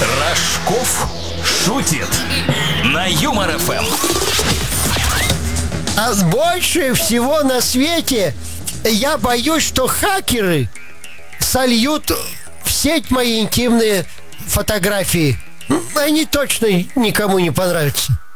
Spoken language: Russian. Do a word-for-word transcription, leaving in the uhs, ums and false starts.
Рожков шутит на Юмор эф эм. А больше всего на свете я боюсь, что хакеры сольют в сеть мои интимные фотографии. Они точно никому не понравятся.